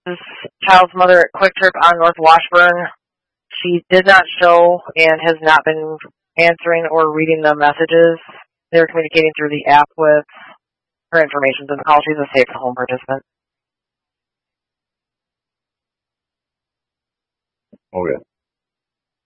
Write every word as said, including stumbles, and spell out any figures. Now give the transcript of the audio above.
This child's mother at Quick Trip on North Washburn. She did not show and has not been answering or reading the messages. They're communicating through the app with her information in the call. She's a safe home participant. Okay.